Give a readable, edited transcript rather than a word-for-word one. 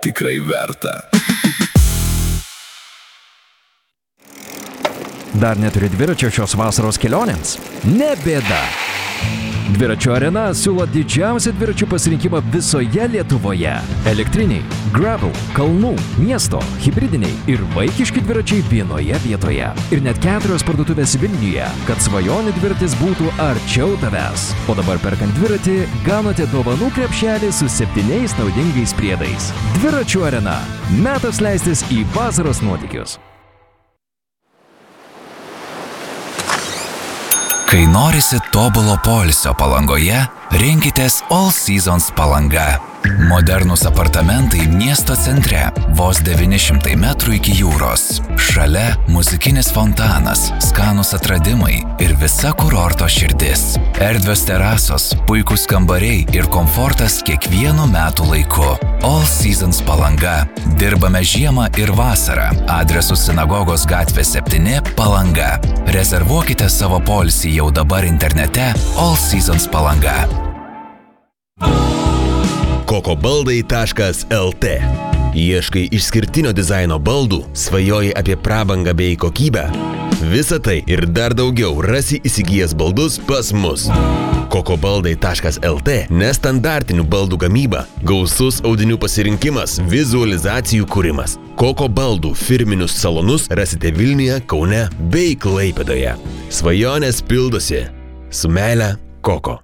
tikrai verta. Dar neturi dviračio šios vasaros kelionėms? Ne bėda. Dviračių arena siūlo didžiausią dviračių pasirinkimą visoje Lietuvoje. Elektriniai, gravel, kalnų, miesto, hibridiniai ir vaikiški dviračiai vienoje vietoje. Ir net 4 parduotuvės Vilniuje, kad svajonių dviratis būtų arčiau tavęs. O dabar perkant dviratį, gaunate dovanų krepšelį su 7 naudingais priedais. Dviračių arena. Metas leistis į vasaros nuotykius. Kai norisi tobulo poilsio Palangoje, rinkitės All Seasons Palanga. Modernūs apartamentai miesto centre, vos 900 metrų iki jūros. Šalia muzikinis fontanas, skanūs atradimai ir visa kurorto širdis. Erdvios terasos, puikūs kambariai ir komfortas kiekvienu metų laiku. All Seasons Palanga. Dirbame žiemą ir vasarą. Adresu Sinagogos gatvė 7 Palanga. Rezervuokite savo poilsį jau dabar internete All Seasons Palanga. kokobaldai.lt. Ieškai išskirtinio dizaino baldų, svajoji apie prabangą bei kokybę? Visa tai ir dar daugiau rasi įsigijęs baldus pas mus. kokobaldai.lt nestandartinių baldų gamyba, gausus audinių pasirinkimas, vizualizacijų kūrimas. Koko baldų firminius salonus rasite Vilniuje, Kaune bei Klaipėdoje. Svajonės pildosi. Su meile, Koko.